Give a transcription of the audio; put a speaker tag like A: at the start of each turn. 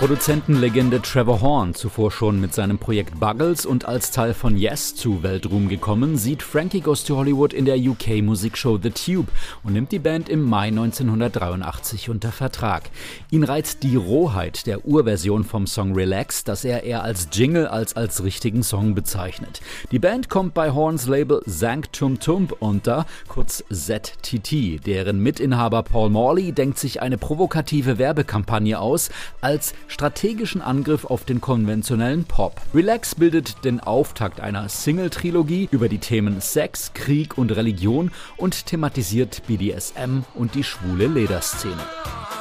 A: Produzentenlegende Trevor Horn, zuvor schon mit seinem Projekt Buggles und als Teil von Yes zu Weltruhm gekommen, sieht Frankie Goes to Hollywood in der UK-Musikshow The Tube und nimmt die Band im Mai 1983 unter Vertrag. Ihn reizt die Rohheit der Urversion vom Song Relax, das er eher als Jingle als richtigen Song bezeichnet. Die Band kommt bei Horns Label Sanctum Tump unter, kurz ZTT. Deren Mitinhaber Paul Morley denkt sich eine provokative Werbekampagne aus, als strategischen Angriff auf den konventionellen Pop. Relax bildet den Auftakt einer Single-Trilogie über die Themen Sex, Krieg und Religion und thematisiert BDSM und die schwule Lederszene.